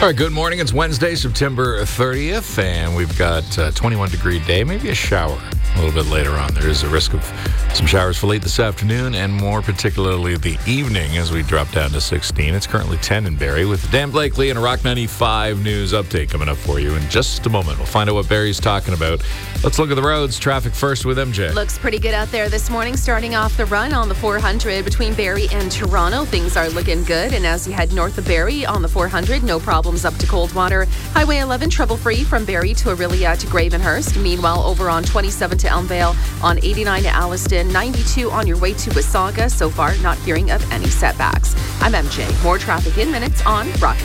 All right, good morning. It's Wednesday, September 30th, and we've got a 21-degree day, maybe a shower a little bit later on. There is a risk of some showers for late this afternoon, and more particularly the evening as we drop down to 16. It's currently 10 in Barrie with Dan Blakely and a Rock 95 news update coming up for you in just a moment. We'll find out what Barrie's talking about. Let's look at the roads. Traffic first with MJ. Looks pretty good out there this morning. Starting off the run on the 400 between Barrie and Toronto. Things are looking good. And as you head north of Barrie on the 400, no problems up to Coldwater. Highway 11 trouble-free from Barrie to Orillia to Gravenhurst. Meanwhile, over on 27 to Elmvale, on 89 to Alliston, 92 on your way to Wasaga. So far, not hearing of any setbacks. I'm MJ. More traffic in minutes on Rock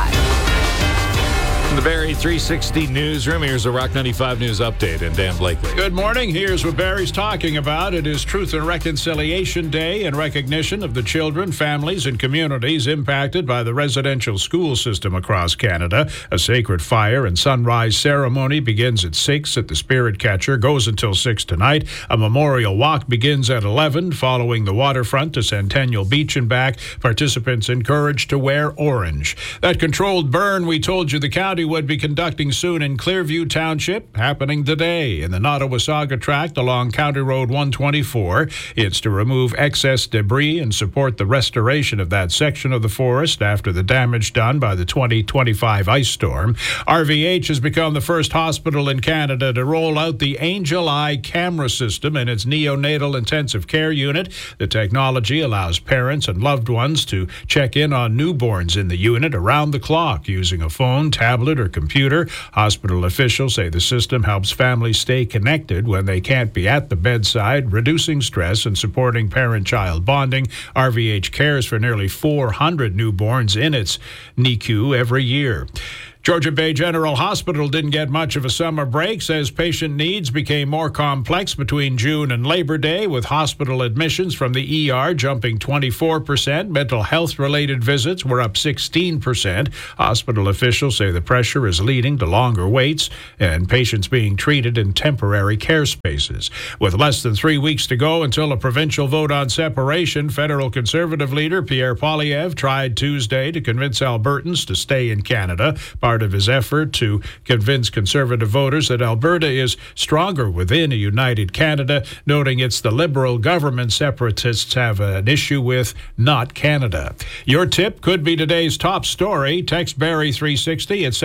95. In the Barrie 360 newsroom, here's a Rock 95 news update and Dan Blakely. Good morning. Here's what Barrie's talking about. It is Truth and Reconciliation Day in recognition of the children, families, and communities impacted by the residential school system across Canada. A sacred fire and sunrise ceremony begins at 6 at the Spirit Catcher, goes until 6 tonight. A memorial walk begins at 11 following the waterfront to Centennial Beach and back. Participants encouraged to wear orange. That controlled burn we told you the county would be conducting soon in Clearview Township, happening today in the Nottawasaga tract along County Road 124. It's to remove excess debris and support the restoration of that section of the forest after the damage done by the 2025 ice storm. RVH has become the first hospital in Canada to roll out the Angel Eye camera system in its neonatal intensive care unit. The technology allows parents and loved ones to check in on newborns in the unit around the clock using a phone, tablet, or computer. Hospital officials say the system helps families stay connected when they can't be at the bedside, reducing stress and supporting parent-child bonding. RVH cares for nearly 400 newborns in its NICU every year. Georgian Bay General Hospital didn't get much of a summer break, says patient needs became more complex between June and Labor Day, with hospital admissions from the ER jumping 24%. Mental health-related visits were up 16%. Hospital officials say the pressure is leading to longer waits and patients being treated in temporary care spaces. With less than 3 weeks to go until a provincial vote on separation, federal Conservative leader Pierre Poilievre tried Tuesday to convince Albertans to stay in Canada. Part of his effort to convince Conservative voters that Alberta is stronger within a united Canada, noting it's the Liberal government separatists have an issue with, not Canada. Your tip could be today's top story. Text Barrie 360 at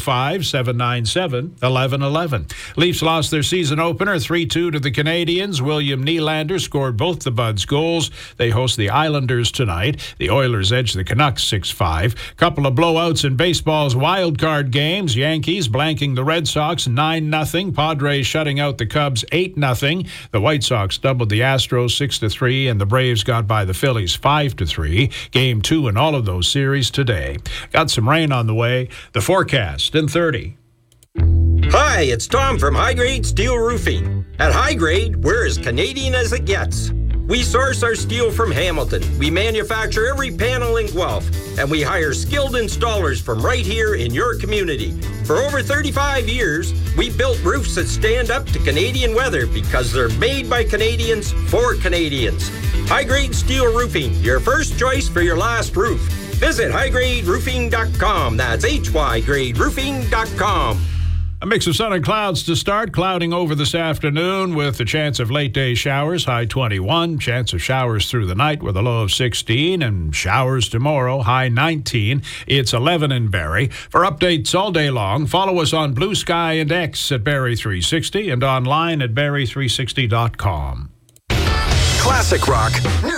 705-797-1111. Leafs lost their season opener 3-2 to the Canadiens. William Nylander scored both the Buds' goals. They host the Islanders tonight. The Oilers edge the Canucks 6-5. Couple of blowouts in baseball's wild card games. Yankees blanking the Red Sox 9-0. Padres shutting out the Cubs 8-0. The White Sox doubled the Astros 6-3, and the Braves got by the Phillies 5-3. Game 2 in all of those series today. Got some rain on the way. The forecast in 30. Hi, it's Tom from High Grade Steel Roofing. At High Grade, we're as Canadian as it gets. We source our steel from Hamilton. We manufacture every panel in Guelph, and we hire skilled installers from right here in your community. For over 35 years, we built roofs that stand up to Canadian weather because they're made by Canadians for Canadians. High Grade Steel Roofing, your first choice for your last roof. Visit highgraderoofing.com. That's hygraderoofing.com. A mix of sun and clouds to start. Clouding over this afternoon with a chance of late-day showers, high 21. Chance of showers through the night with a low of 16. And showers tomorrow, high 19. It's 11 in Barrie. For updates all day long, follow us on Blue Sky and X at Barrie 360 and online at barrie360.com. Classic rock